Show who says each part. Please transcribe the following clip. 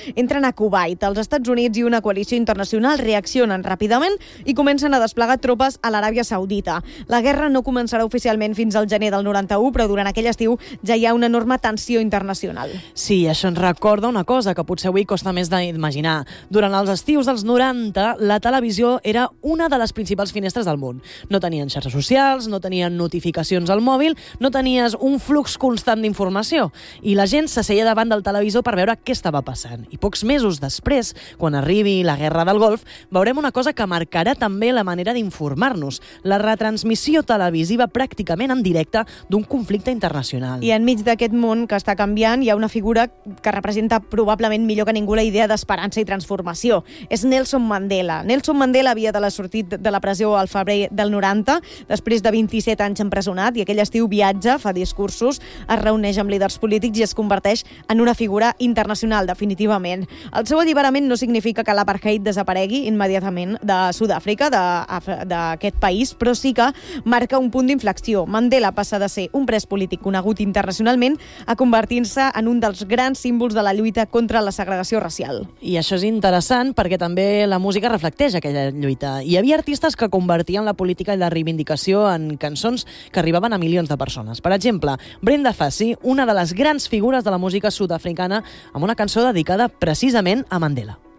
Speaker 1: entren a Kuwait. Els Estats Units i una coalició internacional reaccionen ràpidament i comencen a desplegar tropes a l'Aràbia Saudita. La guerra no començarà oficialment fins al gener del 91, però durant aquell estiu ja hi ha una enorme tensió internacional.
Speaker 2: Sí, això ens recorda una cosa que potser avui costa més d'imaginar. Durant els estius dels 90, la televisió era una de les principals finestres del món. No tenien xarxes socials, no tenien notificacions al mòbil, no tenies un flux constant d'informació. I la gent s'asseia davant del televisor per veure què estava passant. I pocs mesos després, quan arribi la guerra del Golf, veurem una cosa que marcarà també la manera d'informar-nos. La retransmissió televisiva pràcticament en directe d'un conflicte internacional.
Speaker 1: I enmig d'aquest món que està canviant hi ha una figura que representa probablement millor que ningú la idea d'esperança i transformació. És Nelson Mandela. Nelson Mandela havia sortit de la presó al febrer del 90, després de 27 anys empresonat, i aquell estiu viatja, fa discursos, es reuneix amb líders polítics i es converteix en una figura internacional, definitivament. El seu alliberament no significa que l'apartheid desaparegui immediatament de Sud-àfrica, d'aquest país, però sí que marca un punt d'inflexió. Mandela passa de ser un pres polític conegut internacionalment a convertir-se en un dels grans símbols de la lluita contra la segregació racial.
Speaker 2: I això és interessant perquè també la música reflecteix aquella lluita. Hi havia artistes que convertien la política i la reivindicació en cançons que arribaven a milions de persones. Per exemple, Brenda Fassie, una de les grans figures de la música sud-africana, amb una cançó dedicada precisament a Mandela.